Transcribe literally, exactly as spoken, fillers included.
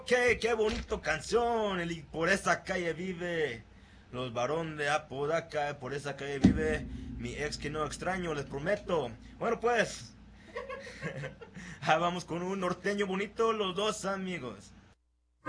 Qué, qué bonito canción, el y por esa calle vive. Los varón de Apodaca, por esa calle vive. Mi ex que no extraño, les prometo. Bueno pues, ah, vamos con un norteño bonito, los dos amigos.